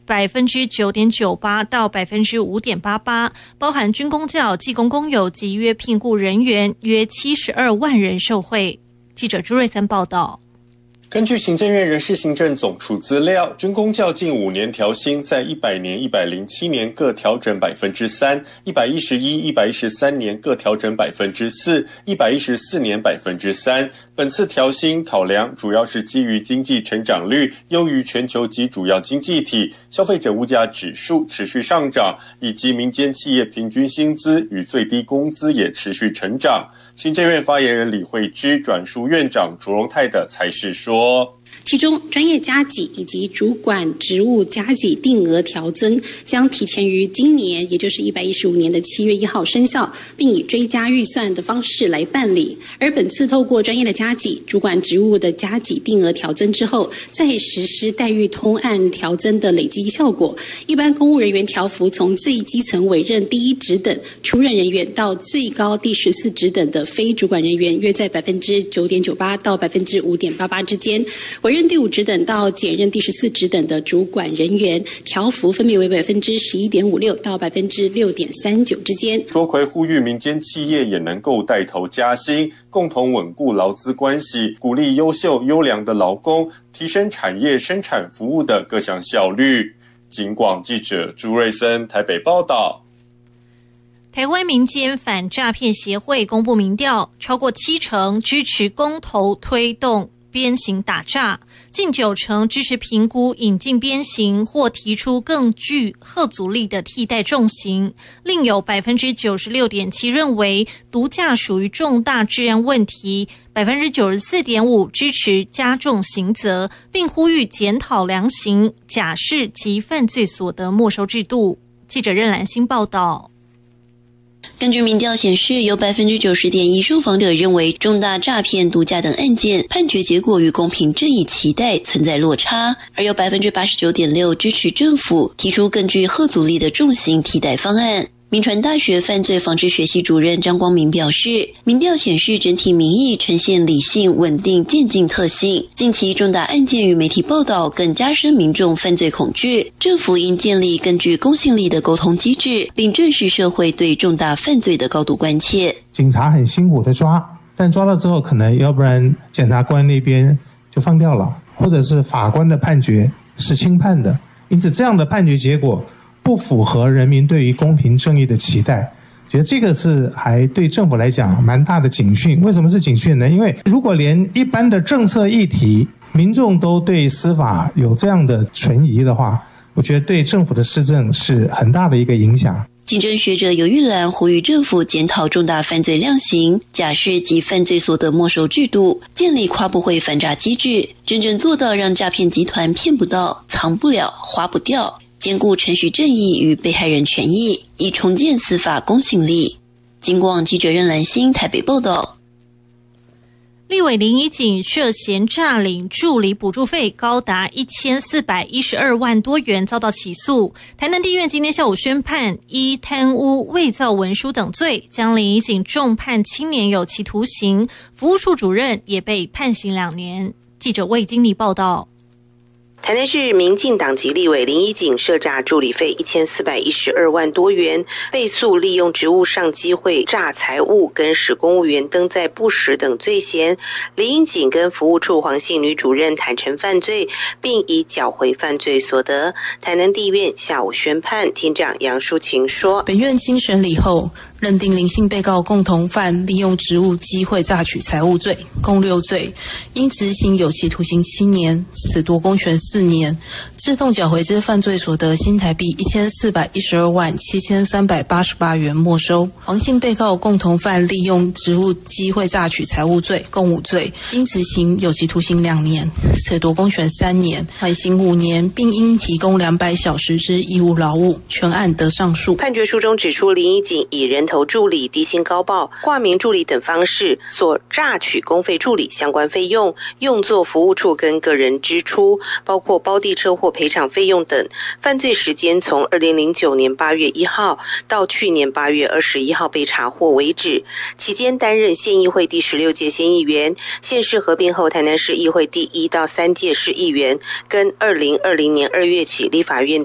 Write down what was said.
9.98%到 5.88%， 包含军公教、技工公有及约聘雇人员约72万人受惠。记者朱瑞森报道。 根据行政院人事行政总处资料，军公教近5年调薪在100年、107年各调整 3%， 111、113年各调整 4%， 114年 3%。本次调薪考量主要是基于经济成长率优于全球及主要经济体，消费者物价指数持续上涨，以及民间企业平均薪资与最低工资也持续成长。行政院发言人李惠芝转述院长卓荣泰的裁示说， 其中专业加给以及主管职务加给定额调增将提前于今年，也就是115年的7月1号生效，并以追加预算的方式来办理。而本次透过专业的加给、主管职务的加给定额调增之后，再实施待遇通案调增的累积效果，一般公务人员调幅从最基层委任第1职等出任人员到最高第14职等的非主管人员，约在 9.98% 到 5.88% 之间。委任第5职等到减任第14职等的主管人员，调幅分别为 11.56% 到 6.39% 之间。 卓奎呼吁民间企业也能够带头加薪，共同稳固劳资关系，鼓励优秀优良的劳工，提升产业生产服务的各项效率。警广记者朱瑞森台北报道。 台湾民间反诈骗协会公布民调，超过70%支持公投推动鞭刑打诈，近90%支持评估引进鞭刑或提出更具嚇阻力的替代重刑，另有 96.7% 认为毒驾属于重大治安问题， 94.5% 支持加重刑责，并呼吁检讨量刑、假释及犯罪所得没收制度。记者任兰心报道。 根据民调显示，有 90.1% 受访者认为重大诈骗、毒驾等案件判决结果与公平正义期待存在落差，而有 89.6% 支持政府提出更具嚇阻力的重刑替代方案。民传大学犯罪防治学系主任张光明表示，民调显示整体民意呈现理性、稳定、渐进特性。近期重大案件与媒体报道更加深民众犯罪恐惧，政府应建立更具公信力的沟通机制，并正视社会对重大犯罪的高度关切。 警察很辛苦的抓，但抓了之后可能要不然检察官那边就放掉了，或者是法官的判决是轻判的，因此这样的判决结果不符合人民对于公平正义的期待，觉得这个是还对政府来讲蛮大的警讯。为什么是警讯呢？因为如果连一般的政策议题民众都对司法有这样的存疑的话，我觉得对政府的施政是很大的一个影响。 竞争学者尤玉兰呼吁政府检讨重大犯罪量刑、假释及犯罪所得没收制度，建立跨部会反诈机制，真正做到让诈骗集团骗不到、藏不了、花不掉，兼顾程序正义与被害人权益，以重建司法公信力。警广记者任兰心台北报道。 立委林怡景涉嫌诈领助理补助费高达1412万多元，遭到起诉。台南地院今天下午宣判，依贪污、伪造文书等罪，将林怡景重判7年有期徒刑，服务处主任也被判刑2年。记者魏经理报道。 台南市民进党籍立委林怡景涉诈助理费1412万多元，被诉利用职务上机会诈财物跟使公务员登载不实等罪嫌。林怡景跟服务处黄姓女主任坦承犯罪，并已缴回犯罪所得。台南地院下午宣判，庭长杨淑琴说， 本院经审理后认定林姓被告共同犯利用职务机会诈取财物罪，共6罪，应执行有期徒刑7年，褫夺公权4年，自动缴回之犯罪所得新台币1412万7388元没收。黄姓被告共同犯利用职务机会诈取财物罪，共5罪，应执行有期徒刑2年，褫夺公权3年，缓刑5年，并应提供200小时之义务劳务，全案得上诉。 判决书中指出，林怡景以人头助理、低薪高报、挂名助理等方式所诈取公费助理相关费用，用作服务处跟个人支出，包括包地车或赔偿费用等。犯罪时间从2009年8月1号到去年8月21号被查获为止，期间担任县议会第16届县议员，县市合并后台南市议会第1到3届市议员，跟2020年2月起立法院